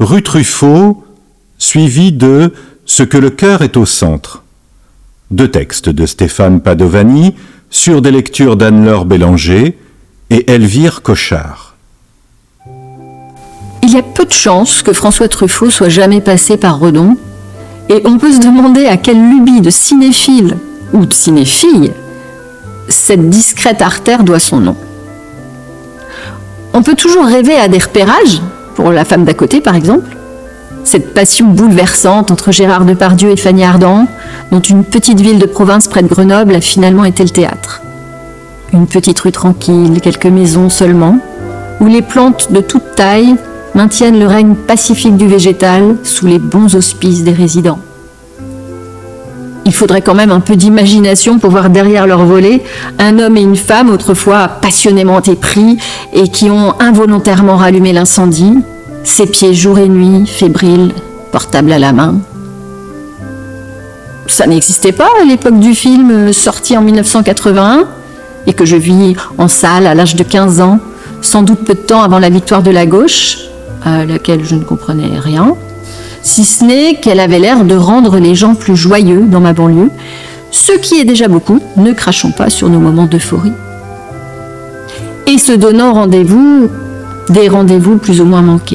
Rue Truffaut, suivi de Ce que le cœur est au centre. 2 textes de Stéphane Padovani sur des lectures d'Anne-Laure Bélanger et Elvire Cochard. Il y a peu de chances que François Truffaut soit jamais passé par Redon, et on peut se demander à quelle lubie de cinéphile ou de cinéphile cette discrète artère doit son nom. On peut toujours rêver à des repérages, pour La femme d'à côté par exemple, cette passion bouleversante entre Gérard Depardieu et Fanny Ardant, dont une petite ville de province près de Grenoble a finalement été le théâtre. Une petite rue tranquille, quelques maisons seulement, où les plantes de toute taille maintiennent le règne pacifique du végétal sous les bons auspices des résidents. Il faudrait quand même un peu d'imagination pour voir derrière leur volet un homme et une femme autrefois passionnément épris et qui ont involontairement rallumé l'incendie, ses pieds jour et nuit, fébriles, portable à la main. Ça n'existait pas à l'époque du film sorti en 1981 et que je vis en salle à l'âge de 15 ans, sans doute peu de temps avant la victoire de la gauche, à laquelle je ne comprenais rien, si ce n'est qu'elle avait l'air de rendre les gens plus joyeux dans ma banlieue, ce qui est déjà beaucoup, ne crachons pas sur nos moments d'euphorie. Et se donnant rendez-vous, des rendez-vous plus ou moins manqués.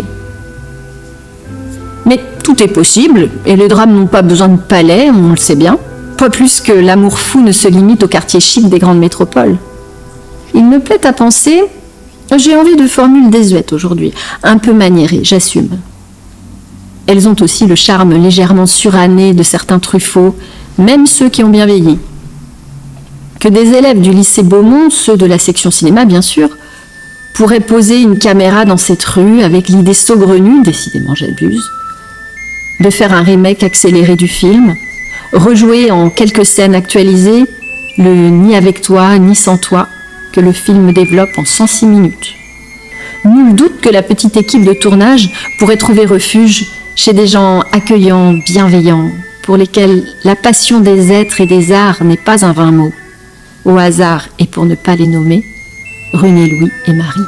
Mais tout est possible, et les drames n'ont pas besoin de palais, on le sait bien, pas plus que l'amour fou ne se limite au quartier chic des grandes métropoles. Il me plaît à penser, j'ai envie de formules désuètes aujourd'hui, un peu maniérées, j'assume. Elles ont aussi le charme légèrement suranné de certains Truffaut, même ceux qui ont bien vieilli. Que des élèves du lycée Beaumont, ceux de la section cinéma bien sûr, pourraient poser une caméra dans cette rue avec l'idée saugrenue, décidément j'abuse, de faire un remake accéléré du film, rejouer en quelques scènes actualisées le « ni avec toi, ni sans toi » que le film développe en 106 minutes. Nul doute que la petite équipe de tournage pourrait trouver refuge chez des gens accueillants, bienveillants, pour lesquels la passion des êtres et des arts n'est pas un vain mot. Au hasard, et pour ne pas les nommer, René, Louis et Marie.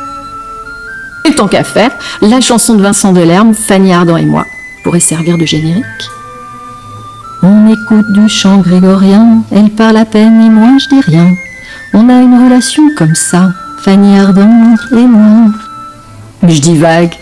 Et tant qu'à faire, la chanson de Vincent Delerme, Fanny Ardant et moi, pourrait servir de générique. On écoute du chant grégorien, elle parle à peine et moi je dis rien. On a une relation comme ça, Fanny Ardant et moi. Mais je divague.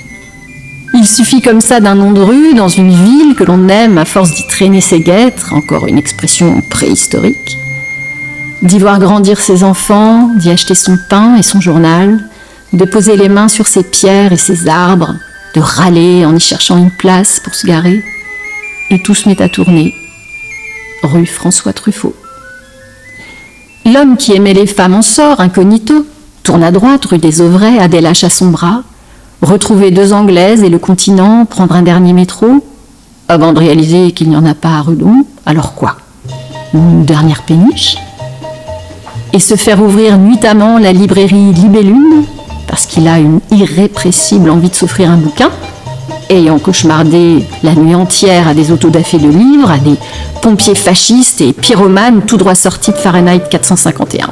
Il suffit comme ça d'un nom de rue dans une ville que l'on aime à force d'y traîner ses guêtres, encore une expression préhistorique, d'y voir grandir ses enfants, d'y acheter son pain et son journal, de poser les mains sur ses pierres et ses arbres, de râler en y cherchant une place pour se garer, et tout se met à tourner. Rue François Truffaut. L'homme qui aimait les femmes en sort, incognito, tourne à droite, rue des Auvrais, a des lâches à son bras, retrouver 2 Anglaises et le continent, prendre un dernier métro, avant de réaliser qu'il n'y en a pas à Redon, alors quoi? Une dernière péniche? Et se faire ouvrir nuitamment la librairie Libellune, parce qu'il a une irrépressible envie de s'offrir un bouquin, ayant cauchemardé la nuit entière à des autodafés de livres, à des pompiers fascistes et pyromanes tout droit sortis de Fahrenheit 451.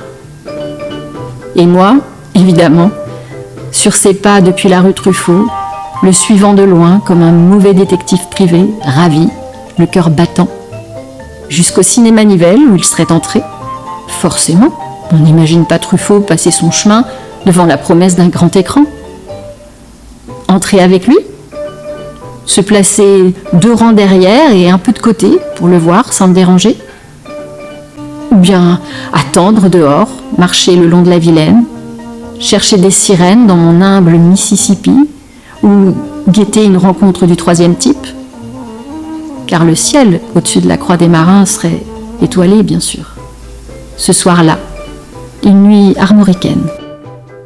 Et moi, évidemment, sur ses pas depuis la rue Truffaut, le suivant de loin comme un mauvais détective privé, ravi, le cœur battant, jusqu'au cinéma Nivelles où il serait entré. Forcément, on n'imagine pas Truffaut passer son chemin devant la promesse d'un grand écran. Entrer avec lui, se placer 2 rangs derrière et un peu de côté pour le voir sans le déranger. Ou bien attendre dehors, marcher le long de la Vilaine, chercher des sirènes dans mon humble Mississippi ou guetter une rencontre du 3e type. Car le ciel au-dessus de la Croix des Marins serait étoilé, bien sûr. Ce soir-là, une nuit armoricaine.